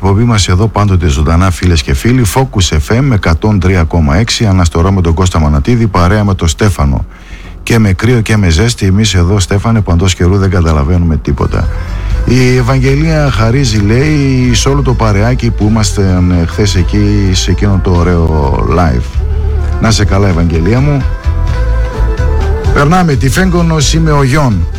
εκπομπή μας εδώ πάντοτε ζωντανά, φίλες και φίλοι. Focus FM 103,6. Αναστορώ με τον Κώστα Μανατίδη, παρέα με τον Στέφανο. Και με κρύο και με ζέστη. Εμείς εδώ, Στέφανε, παντός καιρού δεν καταλαβαίνουμε τίποτα. Η Ευαγγελία χαρίζει, λέει, σε όλο το παρεάκι που είμαστε χθες εκεί σε εκείνο το ωραίο live. Να σε καλά, Ευαγγελία μου. Περνάμε τη Φέγγονος, είμαι ο Γιον.